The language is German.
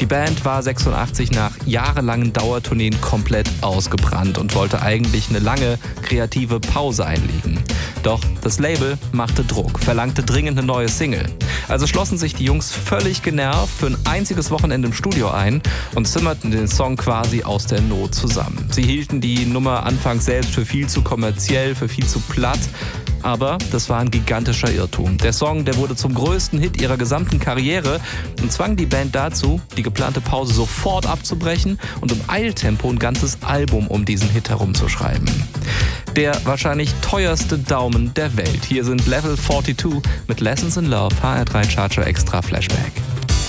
Band war 86 nach jahrelangen Dauertourneen komplett ausgebrannt und wollte eigentlich eine lange kreative Pause einlegen. Doch das Label machte Druck, verlangte dringend eine neue Single. Also schlossen sich die Jungs völlig genervt für ein einziges Wochenende im Studio ein und zimmerten den Song quasi aus der Not zusammen. Sie hielten die Nummer anfangs selbst für viel zu kommerziell, für viel zu platt. Aber das war ein gigantischer Irrtum. Der Song, der wurde zum größten Hit ihrer gesamten Karriere und zwang die Band dazu, die geplante Pause sofort abzubrechen und im Eiltempo ein ganzes Album um diesen Hit herumzuschreiben. Der wahrscheinlich teuerste Daumen der Welt. Hier sind Level 42 mit Lessons in Love, HR3 Charger Extra Flashback.